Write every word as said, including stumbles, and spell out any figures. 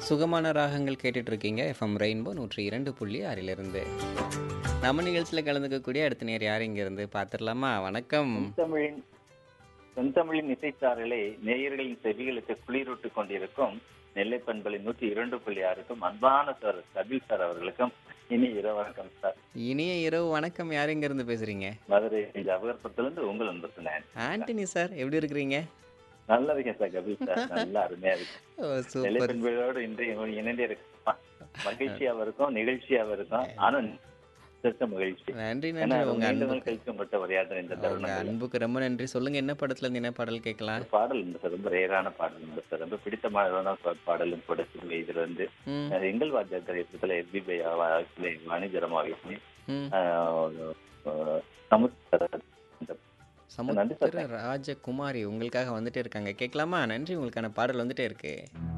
சுகமான ராகங்கள் கேட்டுட்டு இருக்கீங்க எஃப்எம் ரெயின்போ நூற்றி இரண்டு புள்ளி ஆறிலிருந்து. நம்ம நிகழ்ச்சியில் கலந்துக்கக்கூடிய அடுத்த நேர் யார் இங்கிருந்து பார்த்துடலாமா? வணக்கம். செந்தமிழின் செந்தமிழின் இசைச்சாரலை நேயர்களின் செவிகளுக்கு குளிரூட்டிக் கொண்டிருக்கும் நெல்லை பண்பலை நூற்றி இரண்டு புள்ளி ஆறுக்கும் அன்பான சார் கபில் சார் அவர்களுக்கும் இனி இரவு வணக்கம் சார். இனிய இரவு வணக்கம். யார் இங்கிருந்து பேசுறீங்க? மதுரை ஜவஹர்புரத்திலிருந்து உங்கள் அன்புனேன். ஆண்டனி சார், எப்படி இருக்கிறீங்க? நல்லா இருக்கேன் சார் கபில் சார், நல்லா அருமையா இருக்கு. ஓ, நெல்லை சூப்பர். பண்பலையோடு இன்றைய இணைந்தே இருக்கு, மகிழ்ச்சியாவும் இருக்கும் நிகழ்ச்சியாவும் இருக்கும். ஆனா சிறந்த மகிழ்ச்சி. நன்றி ஏன்னா நன்றி. உங்க நீண்ட நாள் அன்புக்கு கழிச்சு உங்கள்கிட்ட உரையாடுற இந்த உங்க தருணங்கள் அன்புக்கு ரொம்ப நன்றி. சொல்லுங்க, என்ன படத்துல இருந்து என்ன பாடல் கேட்கலாம்? பாடல் இந்த சார் ரொம்ப ரேரான பாடல் இந்த சார் ரொம்ப பிடித்தமான பாடலும் கூட சிறுவை இதுல இருந்து ம் அஹ் எங்கள் வாத்திய திரைப்படத்துல எஸ்பிபி வாணிஜரமாவிஷ்ணி ம் சமுத்திர நன்றி சமுத்திர சார். ராஜகுமாரி உங்களுக்காக வந்துட்டே இருக்காங்க. கேட்கலாமா? நன்றி. உங்களுக்கான பாடல் வந்துட்டே இருக்கு.